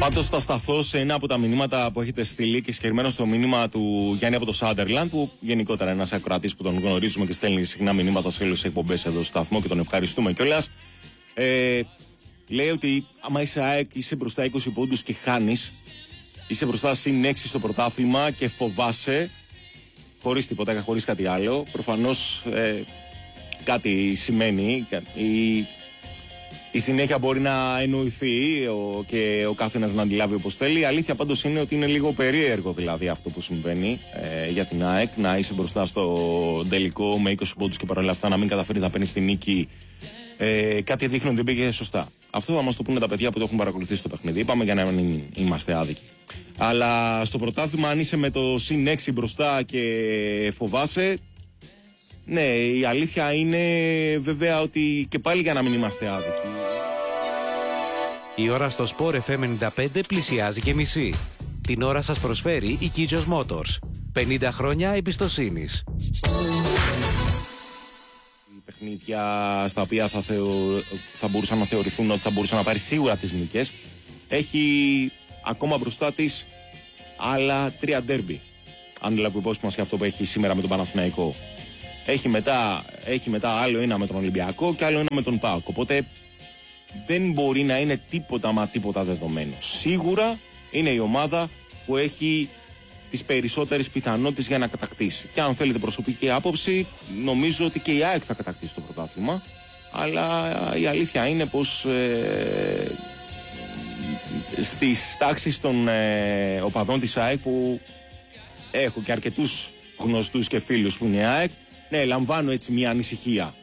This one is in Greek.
Πάντως θα σταθώ σε ένα από τα μηνύματα που έχετε στείλει και συγκεκριμένα στο μήνυμα του Γιάννη από το Σάντερλαντ, που γενικότερα είναι ένας ακροατής που τον γνωρίζουμε και στέλνει συχνά μηνύματα σε όλες τις εκπομπές εδώ στο σταθμό και τον ευχαριστούμε κιόλας. Λέει ότι άμα είσαι ΑΕΚ, είσαι μπροστά 20 πόντους και χάνεις, είσαι μπροστά συν 6 στο πρωτάθλημα και φοβάσαι, χωρίς τίποτα, χωρίς κάτι άλλο. Προφανώς κάτι σημαίνει. Η συνέχεια μπορεί να εννοηθεί και ο καθένας να αντιλάβει όπως θέλει. Η αλήθεια πάντως είναι ότι είναι λίγο περίεργο δηλαδή αυτό που συμβαίνει για την ΑΕΚ. Να είσαι μπροστά στο τελικό με 20 πόντους και παρόλα αυτά να μην καταφέρεις να παίρνεις τη νίκη. Κάτι δείχνει ότι δεν πήγε σωστά. Αυτό θα μας το πούνε τα παιδιά που το έχουν παρακολουθήσει το παιχνίδι. Είπαμε για να μην είμαστε άδικοι. Αλλά στο πρωτάθλημα, αν είσαι με το συν 6 μπροστά και φοβάσαι. Ναι, η αλήθεια είναι βέβαια ότι και πάλι για να μην είμαστε άδικοι. Η ώρα στο Sport FM 95 πλησιάζει και μισή. Την ώρα σας προσφέρει η Kijos Motors. 50 χρόνια εμπιστοσύνης. Οι παιχνίδια στα οποία θα μπορούσαν να θεωρηθούν ότι θα μπορούσαν να πάρει σίγουρα τις νίκες, έχει ακόμα μπροστά της άλλα 3 ντέρμπι. Αν λάβουμε υπόψη μας και αυτό που έχει σήμερα με τον Παναθηναϊκό. Έχει μετά άλλο ένα με τον Ολυμπιακό και άλλο ένα με τον ΠΑΟΚ. Οπότε δεν μπορεί να είναι τίποτα δεδομένο. Σίγουρα είναι η ομάδα που έχει τις περισσότερες πιθανότητες για να κατακτήσει. Και αν θέλετε προσωπική άποψη, νομίζω ότι και η ΑΕΚ θα κατακτήσει το πρωτάθλημα. Αλλά η αλήθεια είναι πως στις τάξεις των οπαδών της ΑΕΚ, που έχω και αρκετούς γνωστούς και φίλους που είναι ΑΕΚ, ναι, λαμβάνω έτσι μια ανησυχία